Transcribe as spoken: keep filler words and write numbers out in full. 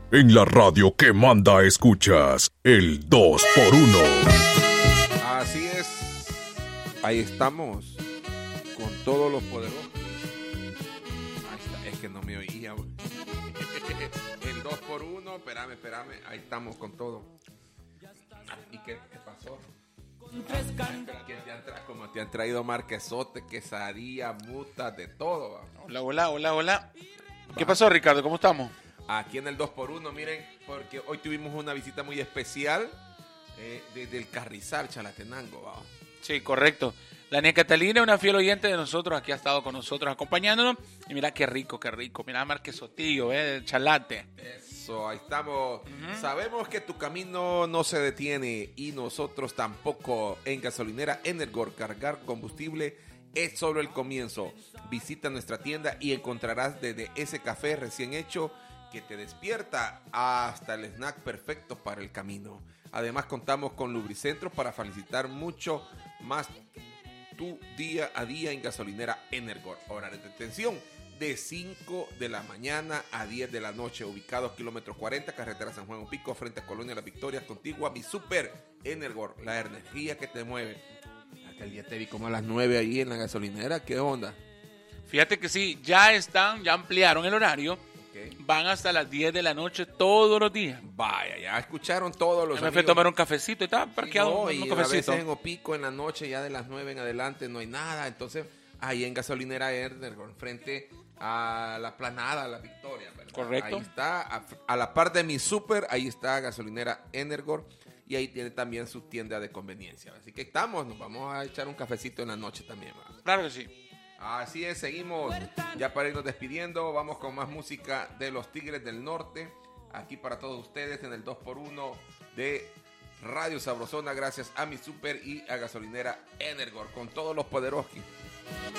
En la radio que manda escuchas, el dos por uno. Así es. Ahí estamos. Con todos los poderosos. Ahí está. Es que no me oía. El dos por uno. Espérame, espérame. Ahí estamos con todo. ¿Y qué, qué pasó? ¿Quién te han tra- como te han traído marquesote, quesadilla, mutas, de todo? ¿Va? Hola, hola, hola, hola. ¿Qué pasó, Ricardo? ¿Cómo estamos? Aquí en el dos por uno, miren, porque hoy tuvimos una visita muy especial eh, desde el Carrizal, Chalatenango. ¿Va? Sí, correcto. La niña Catalina, una fiel oyente de nosotros, aquí ha estado con nosotros acompañándonos. Y mira qué rico, qué rico. Mira, marquesotillo, eh, el chalate. Eso, ahí estamos. Uh-huh. Sabemos que tu camino no se detiene y nosotros tampoco. En Gasolinera Energor, cargar combustible es solo el comienzo. Visita nuestra tienda y encontrarás desde ese café recién hecho que te despierta hasta el snack perfecto para el camino. Además contamos con lubricentros para facilitar mucho más tu día a día en Gasolinera Energor. Horario de atención de cinco de la mañana a diez de la noche, ubicados kilómetro cuarenta, carretera San Juan Pico, frente a Colonia Las Victorias, contigua mi Super Energor, la energía que te mueve. Aquel día te vi como a las nueve ahí en la gasolinera, ¿qué onda? Fíjate que sí, ya están, ya ampliaron el horario. Okay. Van hasta las diez de la noche todos los días. Vaya, ya escucharon todos los Me fui a tomar un cafecito y estaba parqueado. Sí, no, y a veces en Opico en la noche, ya de las nueve en adelante no hay nada. Entonces, ahí en Gasolinera Energor, frente a la Planada, la Victoria, ¿verdad? Correcto. Ahí está, a, a la par de mi Super, ahí está Gasolinera Energor. Y ahí tiene también su tienda de conveniencia. Así que estamos, nos vamos a echar un cafecito en la noche también, ¿verdad? Claro que sí. Así es, seguimos. Ya para irnos despidiendo, vamos con más música de los Tigres del Norte. Aquí para todos ustedes en el dos por uno de Radio Sabrosona. Gracias a mi Super y a Gasolinera Energor. Con todos los poderosos.